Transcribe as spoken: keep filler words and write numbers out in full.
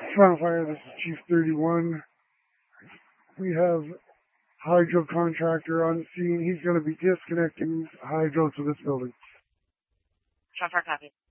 Final Fire, this is Chief thirty-one. We have hydro contractor on scene. He's going to be disconnecting hydro to this building. Shot fire copy.